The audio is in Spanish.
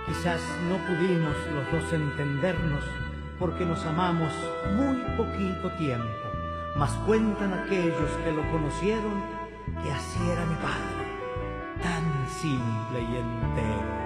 Quizás no pudimos los dos entendernos porque nos amamos muy poquito tiempo, mas cuentan aquellos que lo conocieron que así era mi padre, tan simple y entero.